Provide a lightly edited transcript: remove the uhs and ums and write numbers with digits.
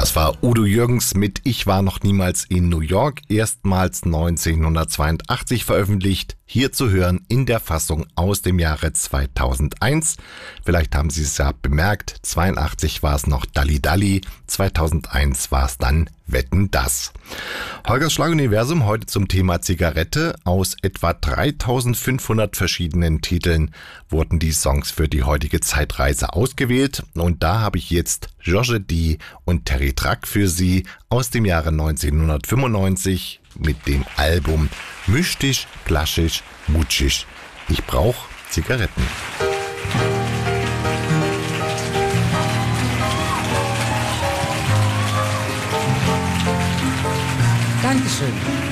Das war Udo Jürgens mit Ich war noch niemals in New York, erstmals 1982 veröffentlicht, hier zu hören in der Fassung aus dem Jahre 2001. Vielleicht haben Sie es ja bemerkt, 82 war es noch Dalli Dalli, 2001 war es dann Wetten, dass. Holgers Schlaguniversum heute zum Thema Zigarette. Aus etwa 3500 verschiedenen Titeln wurden die Songs für die heutige Zeitreise ausgewählt. Und da habe ich jetzt Georges D. und Terry Track für Sie aus dem Jahre 1995 mit dem Album Mystisch, Klaschisch, Mutschig. Ich brauch Zigaretten. Dankeschön.